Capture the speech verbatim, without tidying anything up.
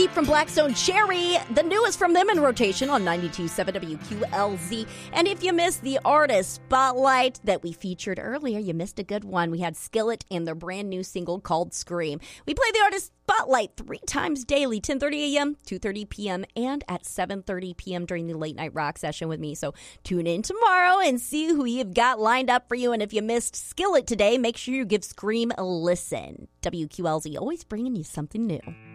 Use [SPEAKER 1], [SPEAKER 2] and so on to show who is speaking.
[SPEAKER 1] Deep from Blackstone Cherry, the newest from them in rotation on ninety-two point seven W Q L Z. And if you missed the artist spotlight that we featured earlier, you missed a good one. We had Skillet and their brand new single called Scream. We play the artist spotlight three times daily, ten thirty a.m., two thirty p.m., and at seven thirty p.m. during the late night rock session with me. So tune in tomorrow and see who you've got lined up for you. And if you missed Skillet today, make sure you give Scream a listen. W Q L Z, always bringing you something new.